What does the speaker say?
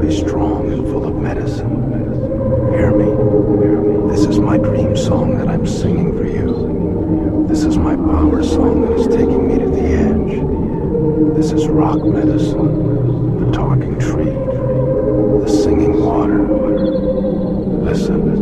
be strong and full of medicine. Hear me. This is my dream song that I'm singing for you. This is my power song that is taking me to the edge. This is rock medicine, the talking tree, the singing water. Listen.